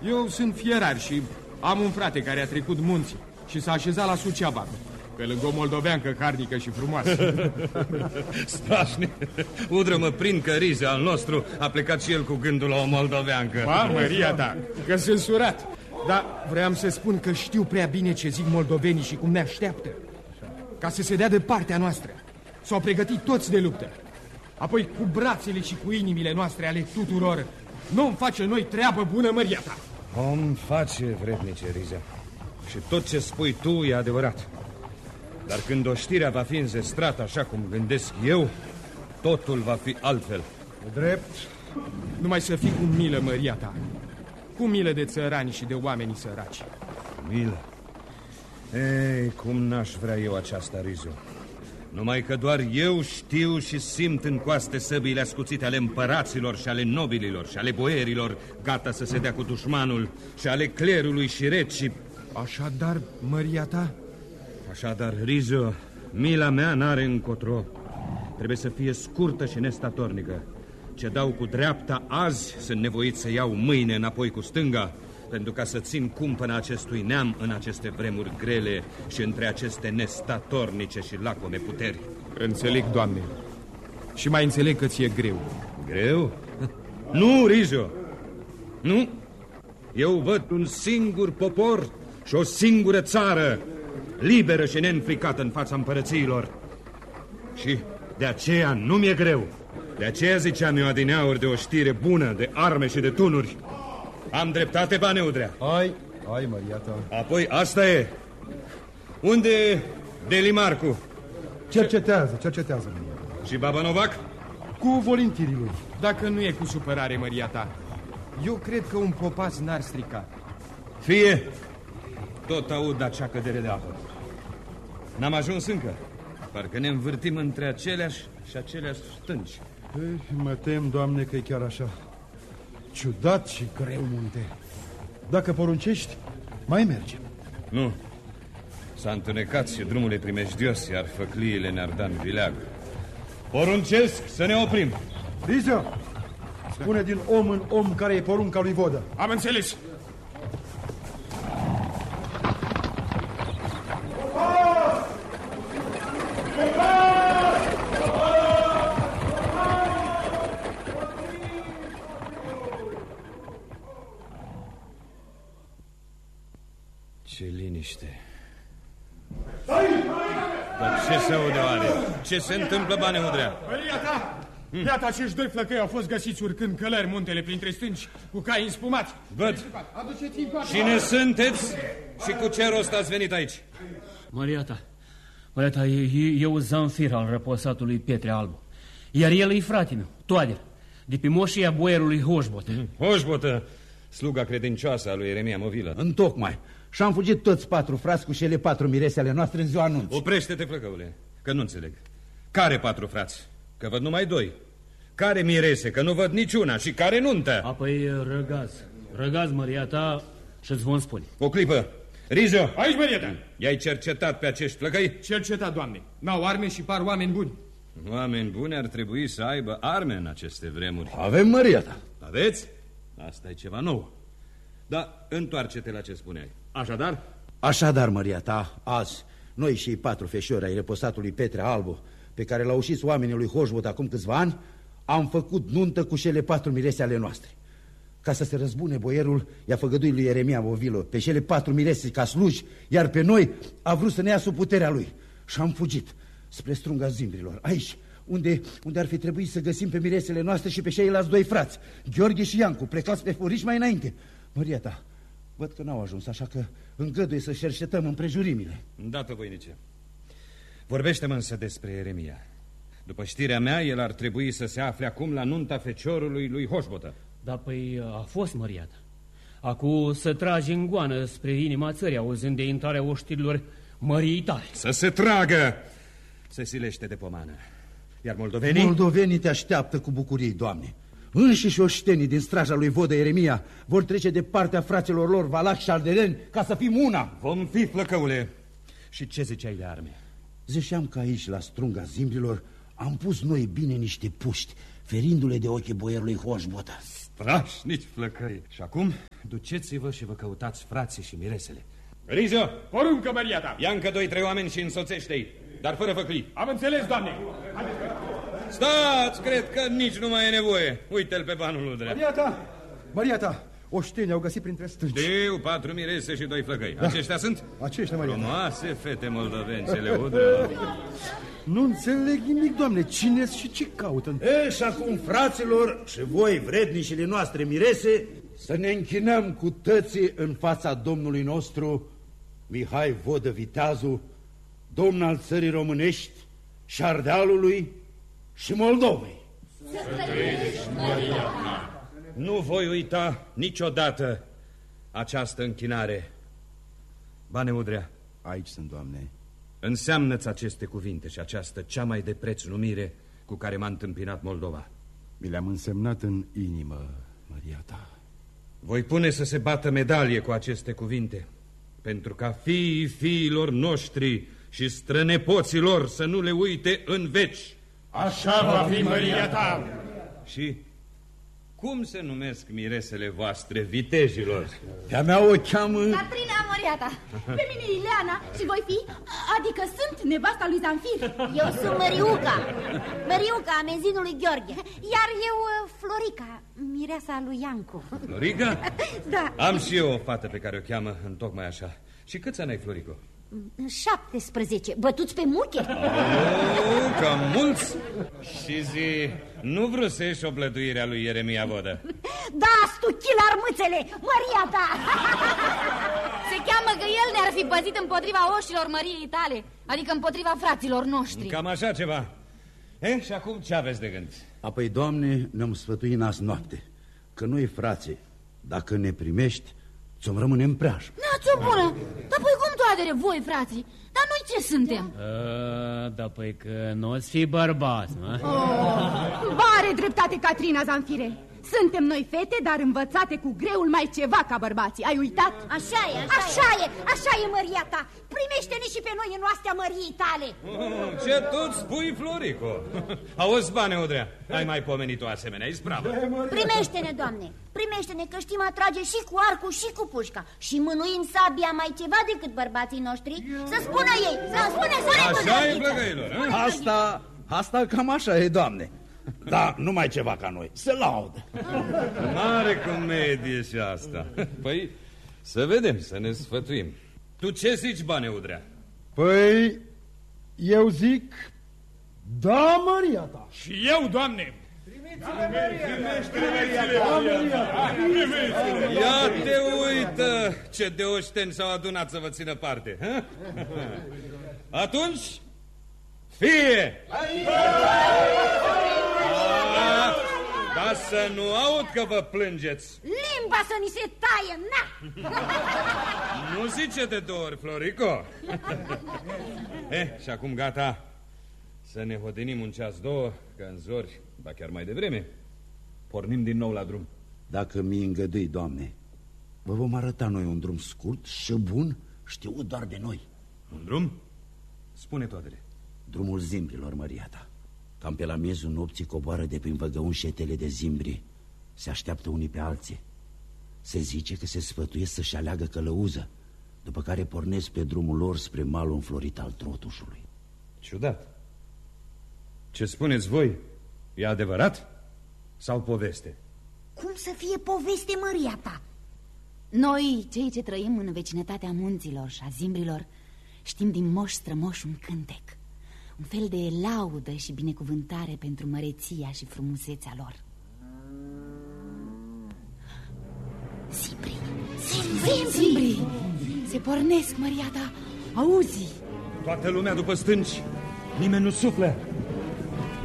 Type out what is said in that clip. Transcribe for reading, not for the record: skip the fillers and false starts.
Eu sunt fierar și am un frate care a trecut munții și s-a așezat la Suceava, pe lângă o moldoveancă harnică și frumoasă. Strașnic. Udră mă prind că Rize al nostru a plecat și el cu gândul la o moldoveancă. Ba, măria ta, că sunt surat. Dar vreau să spun că știu prea bine ce zic moldovenii și cum ne așteaptă. Ca să se dea de partea noastră. S-au pregătit toți de luptă. Apoi cu brațele și cu inimile noastre ale tuturor nu-mi face noi treabă bună, măria ta. Om face, vrednice, Rize. Și tot ce spui tu e adevărat. Dar când oștirea va fi înzestrată așa cum gândesc eu, totul va fi altfel. Drept. Numai să fii cu milă, măria ta. Cu milă de țărani și de oamenii săraci. Milă? Ei, cum n-aș vrea eu aceasta, Rizo. Numai că doar eu știu și simt în coaste săbiile ascuțite ale împăraților și ale nobililor și ale boierilor, gata să se dea cu dușmanul, și ale clerului și regii. Așadar, măria ta? Așadar, Rizo, mila mea n-are încotro. Trebuie să fie scurtă și nestatornică. Ce dau cu dreapta azi, sunt nevoit să iau mâine înapoi cu stânga, pentru ca să țin cumpăna acestui neam în aceste vremuri grele și între aceste nestatornice și lacome puteri. Înțeleg, Doamne. Și mai înțeleg că ți-e greu. Greu? Nu, Rizo. Nu. Eu văd un singur popor și o singură țară, liberă și neînfricată în fața împărățiilor. Și de aceea nu mi-e greu. De aceea ziceam eu adineauri de o știre bună, de arme și de tunuri. Am dreptate, Bane Udrea? Hai, măria ta. Apoi asta e. Unde e Delimarcu? Cercetează. Și Baba Novac? Cu volintirii lui. Dacă nu e cu supărare, măria ta, eu cred că un popas n-ar strica. Fie. Tot aud acea cădere de apă. N-am ajuns încă. Parcă ne învârtim între aceleași și aceleași stânci. Mă tem, Doamne, că e chiar așa. Ciudat și greu munte. Dacă poruncești, mai mergem. Nu. S-a întunecat și drumul e primejdios, iar făcliile ne-ar da în vileag. Poruncesc să ne oprim. Rizo, spune din om în om care e porunca lui Vodă. Am înțeles. Ce liniște. Dar ce se aude, oare? Ce se întâmplă, Bane Udrea? Măria ta! Iată, acești doi flăcăi au fost găsiți urcând călări muntele printre stânci, cu cai înspumați. Văd. Cine sunteți și cu ce rost ați venit aici? Măria ta, eu Zanfir al răposatului Pietre Albu. Iar el e frate meu, Toader, de pe moșia boierului Hoșbotă. Hoșbotă, sluga credincioasă a lui Ieremia Movilă. Întocmai. Și am fugit toți 4 frați cu cele 4 mirese ale noastre în ziua anunții. Oprește-te, flăcăule, că nu înțeleg. Care 4 frați? Că văd numai 2. Care mirese? Că nu văd niciuna. Și care nuntă? Apoi răgaz, măria ta, și-ți vom spune. O clipă. Rizo! Aici, măria ta! I-ai cercetat pe acești flăcăi? Cercetat, Doamne. N-au arme și par oameni buni. Oameni buni ar trebui să aibă arme în aceste vremuri. Avem, măria ta. Aveți? Asta e ceva nou. Dar întoarce-te la ce spuneai. Așadar? Așadar, măria ta, azi, noi și 4 feșori ai reposatului Pietre Albu, pe care l-au ușit oamenii lui Hoșbot acum câțiva ani, am făcut nuntă cu cele 4 mirese ale noastre. Ca să se răzbune, boierul i-a făgăduit lui Ieremia Movilă pe cele 4 mirese ca sluji, iar pe noi a vrut să ne ia sub puterea lui. Și am fugit spre strunga Zimbrilor, aici, unde ar fi trebuit să găsim pe miresele noastre și pe ceilalți 2 frați, Gheorghe și Iancu, plecați pe furiș mai înainte. Măria ta, văd că n-au ajuns, așa că îngăduie să cercetăm împrejurimile. Îndată, voinice. Vorbește-mă însă despre Ieremia. După știrea mea, el ar trebui să se afle acum la nunta feciorului lui Hoșbotă. Da, păi a fost, măria ta. Acu să trage în goană spre inima țării, auzind de intrarea oștirilor măriei tale. Să se tragă! Se silește de pomană. Iar moldovenii? Moldovenii te așteaptă cu bucurie, Doamne. Înșiși oștenii din straja lui Vodă Ieremia vor trece de partea fraților lor Valac și Ardeleni ca să fim una. Vom fi, flăcăule. Și ce ziceai de arme? Ziceam că aici, la strunga Zimbrilor, am pus noi bine niște puști ferindu-le de ochii boierului Hoșbotă. Strașnici flăcăi. Și acum, duceți-vă și vă căutați frații și miresele. Rizio! Poruncă, măria ta! Ia încă 2-3 oameni și însoțește-i, dar fără făclii. Am înțeles, doamne! Stați, cred că nici nu mai e nevoie. Uite-l pe banul Udrea. Maria ta, oștenii au găsit printre stânci. Știu, 4 mirese și 2 flăcăi. Da. Aceștia sunt? Aceștia, Maria ta. Frumoase fete moldovencele, Udrea. Nu înțeleg nimic, doamne, cine și ce caută? Și acum, fraților, și voi, vrednișile noastre mirese, să ne închinăm cu tății în fața Domnului nostru, Mihai Vodă Viteazu, domn al țării românești și Ardealului și Moldovei. Nu voi uita niciodată această închinare. Bane Udrea, Aici sunt, doamne. înseamnă-ți aceste cuvinte și această cea mai de preț numire cu care m-a întâmpinat Moldova. Mi le-am însemnat în inimă, Maria ta. Voi pune să se bată medalie cu aceste cuvinte, pentru ca fiilor noștri și strănepoților să nu le uite în veci. Așa va fi, măria ta! Și cum se numesc miresele voastre, vitejilor? Pe-a mea o cheamă... Catrina Moriata, pe mine Ileana și voi fi, adică sunt nevasta lui Zanfir. Eu sunt Măriuca, Măriuca, amenzinului Gheorghe. Iar eu, Florica, mireasa lui Iancu. Florica? Da. Am și eu o fată pe care o cheamă întocmai așa. Și câți ani ai, Florico? 17, bătuți pe muche. Cam mulți. Și zi, nu vrăsești o plătuire a lui Ieremia Vodă? Da, stuchilar mâțele, Maria ta. Se cheamă că el ne-ar fi păzit împotriva oșilor măriei tale, adică împotriva fraților noștri. Cam așa ceva. Și acum ce aveți de gând? Apoi, Doamne, ne-am sfătuit în azi noapte, că noi, frații, dacă ne primești, ți-o rămâne în preajmă. N-ați-o bună, dar păi cum toate voi, frații? Dar noi ce suntem? Da, păi că nu-ți fi bărbați, mă? Are dreptate Catrina Zanfire. Suntem noi fete, dar învățate cu greul mai ceva ca bărbații. Ai uitat? Așa e, Maria ta. Primește-ne și pe noi în oastea măriei tale. Ce tot spui, Florico? Auzi, Bane Udrea, ai mai pomenit o asemenea ispravă. Primește-ne, Doamne. Primește-ne că știm atrage și cu arcul și cu pușca. Și mânuim sabia mai ceva decât bărbații noștri. Să spună ei, să spune. Așa e, plăgăilor. Asta cam așa e, Doamne. Da, numai ceva ca noi, se laudă. Mare comedie și asta. Păi, să vedem, să ne sfătuim. Tu ce zici, Bane Udrea? Păi, eu zic, da, Maria ta. Și eu, Doamne! Ia te uită ce de oșteni s-au adunat să vă țină parte. Ha? Atunci, fie! Dar să nu aud că vă plângeți. Limba să ni se taie, na! Nu zice de 2 ori, Florico. Și acum gata. Să ne hodinim un ceas-două, că în zori, ba chiar mai devreme, pornim din nou la drum. Dacă mi îngădui, Doamne, vă vom arăta noi un drum scurt și bun, știut doar de noi. Un drum? Spune toatele. Drumul zimbrilor, Maria ta. Cam pe la miezul nopții coboară de prin văgăuni șetele de zimbri. Se așteaptă unii pe alții. Se zice că se sfătuiesc să-și aleagă călăuză, după care pornesc pe drumul lor spre malul înflorit al Trotușului. Ciudat. Ce spuneți voi? E adevărat? Sau poveste? Cum să fie poveste, Maria ta? Noi, cei ce trăim în vecinătatea munților și a zimbrilor, știm din moș strămoș un cântec, un fel de laudă și binecuvântare pentru măreția și frumusețea lor. Zimbrii! Se pornesc, Maria ta, auzi? Toată lumea după stânci. Nimeni nu suflă.